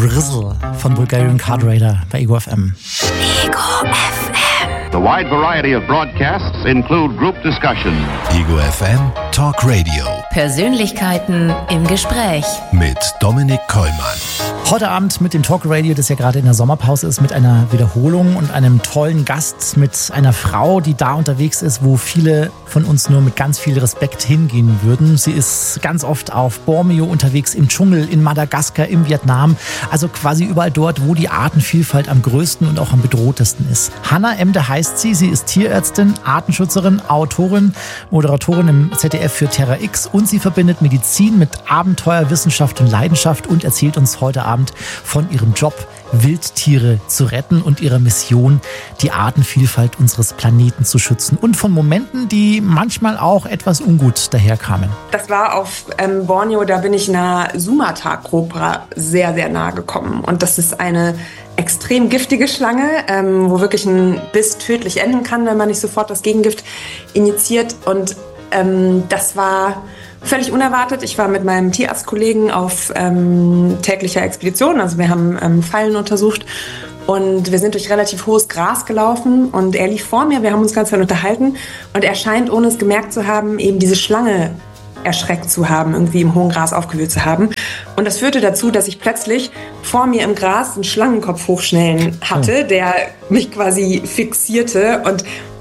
Drizzle von Bulgarian Card Raider bei Ego FM. Ego FM. The wide variety of broadcasts include group discussion. Ego FM Talk Radio. Persönlichkeiten im Gespräch. Mit Dominik Kollmann. Heute Abend mit dem Talk Radio, das ja gerade in der Sommerpause ist, mit einer Wiederholung und einem tollen Gast, mit einer Frau, die da unterwegs ist, wo viele von uns nur mit ganz viel Respekt hingehen würden. Sie ist ganz oft auf Borneo unterwegs, im Dschungel, in Madagaskar, im Vietnam, also quasi überall dort, wo die Artenvielfalt am größten und auch am bedrohtesten ist. Hannah Emde heißt sie. Sie ist Tierärztin, Artenschützerin, Autorin, Moderatorin im ZDF für Terra X und sie verbindet Medizin mit Abenteuer, Wissenschaft und Leidenschaft und erzählt uns heute Abend von ihrem Job, Wildtiere zu retten und ihrer Mission, die Artenvielfalt unseres Planeten zu schützen und von Momenten, die manchmal auch etwas ungut daherkamen. Das war auf Borneo, da bin ich einer Sumatra-Kobra sehr, sehr nahe gekommen. Und das ist eine extrem giftige Schlange, wo wirklich ein Biss tödlich enden kann, wenn man nicht sofort das Gegengift injiziert. Und das war völlig unerwartet. Ich war mit meinem Tierarztkollegen auf täglicher Expedition. Also wir haben Fallen untersucht und wir sind durch relativ hohes Gras gelaufen und er lief vor mir. Wir haben uns ganz viel unterhalten und er scheint, ohne es gemerkt zu haben, eben diese Schlange erschreckt zu haben, irgendwie im hohen Gras aufgewühlt zu haben. Und das führte dazu, dass ich plötzlich vor mir im Gras einen Schlangenkopf hochschnellen hatte, der mich quasi fixierte und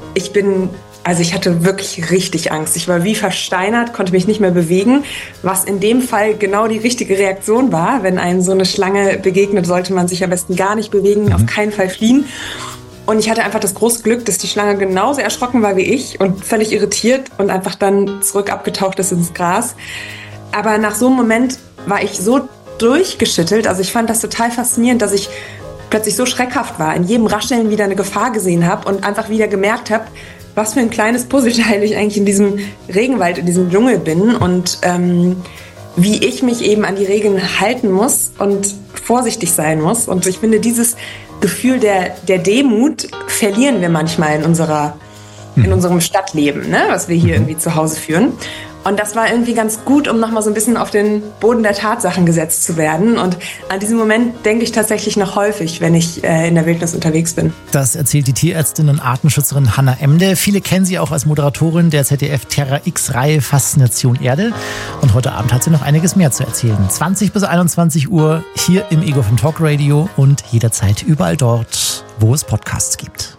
ich hatte wirklich richtig Angst. Ich war wie versteinert, konnte mich nicht mehr bewegen, was in dem Fall genau die richtige Reaktion war. Wenn einem so eine Schlange begegnet, sollte man sich am besten gar nicht bewegen, auf keinen Fall fliehen. Und ich hatte einfach das große Glück, dass die Schlange genauso erschrocken war wie ich und völlig irritiert und einfach dann zurück abgetaucht ist ins Gras. Aber nach so einem Moment war ich so durchgeschüttelt. Also ich fand das total faszinierend, dass ich plötzlich so schreckhaft war, in jedem Rascheln wieder eine Gefahr gesehen habe und einfach wieder gemerkt habe, was für ein kleines Puzzleteil ich eigentlich in diesem Regenwald, in diesem Dschungel bin und wie ich mich eben an die Regeln halten muss und vorsichtig sein muss. Und ich finde, dieses Gefühl der Demut verlieren wir manchmal in unserem Stadtleben, ne, was wir hier irgendwie zu Hause führen. Und das war irgendwie ganz gut, um nochmal so ein bisschen auf den Boden der Tatsachen gesetzt zu werden. Und an diesen Moment denke ich tatsächlich noch häufig, wenn ich in der Wildnis unterwegs bin. Das erzählt die Tierärztin und Artenschützerin Hannah Emde. Viele kennen sie auch als Moderatorin der ZDF Terra X-Reihe Faszination Erde. Und heute Abend hat sie noch einiges mehr zu erzählen. 20 bis 21 Uhr hier im Ego FM Talk Radio und jederzeit überall dort, wo es Podcasts gibt.